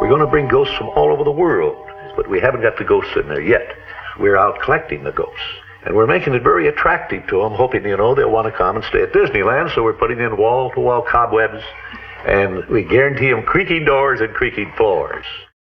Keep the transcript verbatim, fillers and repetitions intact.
We're going to bring ghosts from all over the world, but we haven't got the ghosts in there yet. We're out collecting the ghosts. And we're making it very attractive to them, hoping, you know, they'll want to come and stay at Disneyland. So we're putting in wall-to-wall cobwebs, and we guarantee them creaking doors and creaking floors.